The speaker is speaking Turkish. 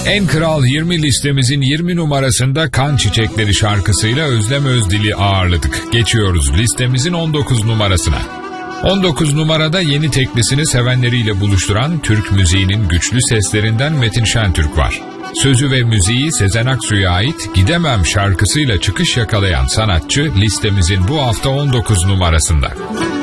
En Kral 20 listemizin 20 numarasında Kan Çiçekleri şarkısıyla Özlem Özdil'i ağırladık. Geçiyoruz listemizin 19 numarasına. 19 numarada yeni teklisini sevenleriyle buluşturan Türk müziğinin güçlü seslerinden Metin Şentürk var. Sözü ve müziği Sezen Aksu'ya ait Gidemem şarkısıyla çıkış yakalayan sanatçı listemizin bu hafta 19 numarasında.